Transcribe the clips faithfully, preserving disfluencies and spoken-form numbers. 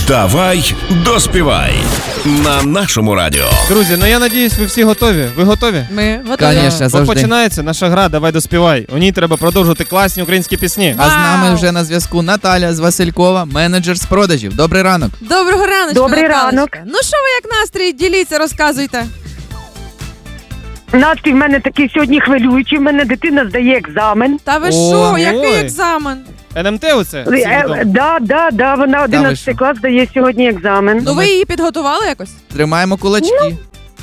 Давай доспівай на нашому радіо. Друзі, ну я надіюсь, ви всі готові. Ви готові? Ми готові. Конечно, От завжди. починається наша гра «Давай доспівай». У ній треба продовжувати класні українські пісні. А з нами Вау! вже на зв'язку Наталя з Василькова, менеджер з продажів. Добрий ранок. Доброго раночку, Добрий Наталочка. ранок. Ну що ви як настрій? Діліться, розказуйте. Настрій в мене такий сьогодні хвилюючий. В мене дитина здає екзамен. Та ви О, що, який ой. екзамен? ен ем те оце? Всім Е, відомо. да, да, да, вона ви одинадцятий що? клас здає сьогодні екзамен. Ну ви її підготували якось? Тримаємо кулачки.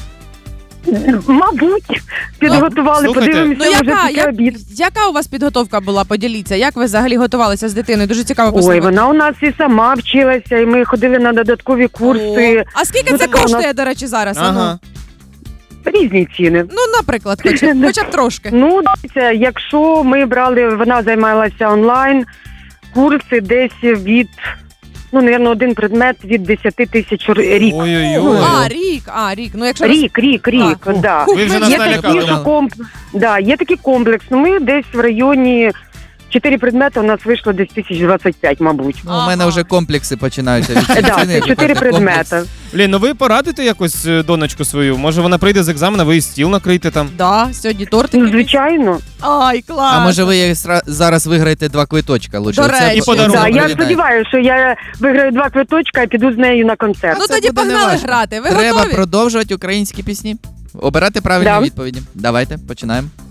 Мабуть, підготували, Слухайте. подивимося, Ну вже яка, після як, обід. яка у вас підготовка була? Поділіться. Як ви взагалі готувалися з дитиною? Дуже цікаво Ой, послухати. вона у нас і сама вчилася, і ми ходили на додаткові курси. О, А скільки Ну, це така у нас- коштує, до речі, зараз? А Ага. Різні ціни. Ну, наприклад, хоча, б- хоча б трошки. Ну, дивіться, якщо ми брали, вона займалася онлайн, курси десь від, ну, мабуть, один предмет від десять тисяч рік. Ой-ой-ой. А, рік, а, рік. Ну, якщо Рік, рік, рік, А. да. Ви вже нас Є налякали. такі, що комп... да, є такий комплекс. Ну, ми десь в районі чотири предмети у нас вийшло десь тисяч двадцять п'ять, мабуть. Ну, у мене Ага. вже комплекси починаються від цієї Да, ціни. це чотири Комплекс. предмети. Блін, ну ви порадите якось е, донечку свою? Може вона прийде з екзамена, ви їй стіл накрийте там? Да, сьогодні тортик. Ну, якийсь. звичайно. Ай, клас. А може ви їй сра- зараз виграєте два квиточка? Лучше. До Оце речі. І оце подарунок. Да, я привітайте. сподіваюся, що я виграю два квиточка і піду з нею на концерт. Ну Це тоді буде погнали неважко. грати. Ви Треба готові? продовжувати українські пісні. Обирати правильні Да. відповіді. Давайте, починаємо.